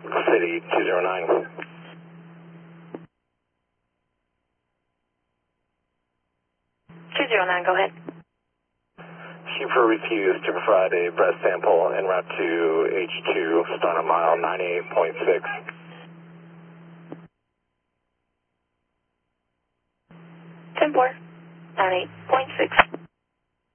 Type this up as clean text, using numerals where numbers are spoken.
City 209. 209, go ahead. Schufer refused to provide a breath sample en route to H2, start on mile 98.6. 10-4, 98.6.